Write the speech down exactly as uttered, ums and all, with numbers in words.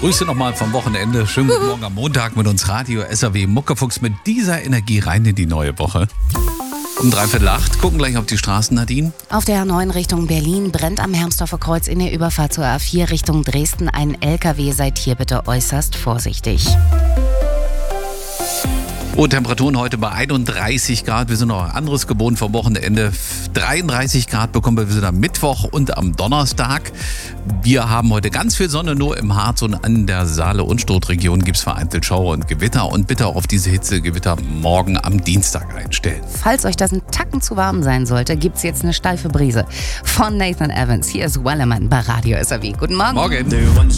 Grüße nochmal vom Wochenende. Schönen guten Morgen am Montag mit uns Radio S R W Muckefuchs mit dieser Energie rein in die neue Woche. Um dreiviertel acht gucken gleich auf die Straßen, Nadine. Auf der A neun Richtung Berlin brennt am Hermsdorfer Kreuz in der Überfahrt zur A vier Richtung Dresden ein L K W. Seid hier bitte äußerst vorsichtig. Und Temperaturen heute bei einunddreißig Grad. Wir sind noch anderes gewohnt vom Wochenende. dreiunddreißig Grad bekommen wir wieder am Mittwoch und am Donnerstag. Wir haben heute ganz viel Sonne, nur im Harz und an der Saale- und Stoßregion gibt es vereinzelt Schauer und Gewitter. Und bitte auch auf diese Hitzegewitter morgen am Dienstag einstellen. Falls euch das ein Tacken zu warm sein sollte, gibt es jetzt eine steife Brise. Von Nathan Evans. Hier ist Wellerman bei Radio S R W. Guten Morgen. Morgen.